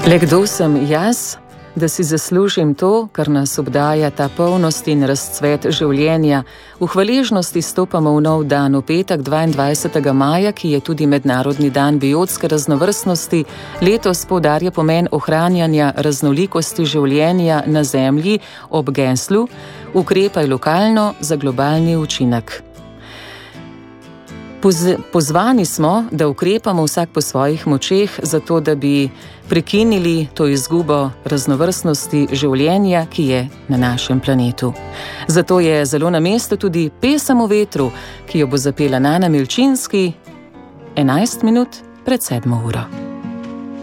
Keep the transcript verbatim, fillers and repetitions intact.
Le kdo sem jaz, da si zaslužim to, kar nas obdaja ta polnost in razcvet življenja. V hvaležnosti stopamo v nov dan, v petek dvaindvajsetega maja, ki je tudi mednarodni dan biotske raznovrstnosti. Letos poudarja pomen ohranjanja raznolikosti življenja na Zemlji ob geslu Ukrepaj lokalno za globalni učinek. Pozvani smo, da ukrepamo vsak po svojih močeh, zato da bi prekinili to izgubo raznovrstnosti življenja, ki je na našem planetu. Zato je zelo na mestu tudi Pesem o vetru, ki jo bo zapela Nana Milčinski enajst minut pred sedmo uro.